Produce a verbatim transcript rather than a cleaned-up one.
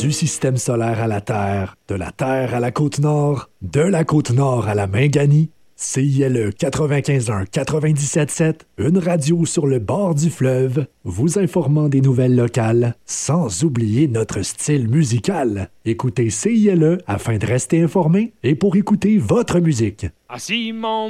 Du système solaire à la Terre, de la Terre à la Côte-Nord, de la Côte-Nord à la Minganie, C I L E quatre-vingt-quinze un quatre-vingt-dix-sept sept, une radio sur le bord du fleuve, vous informant des nouvelles locales, sans oublier notre style musical. Écoutez C I L E afin de rester informé et pour écouter votre musique. Ah, Simon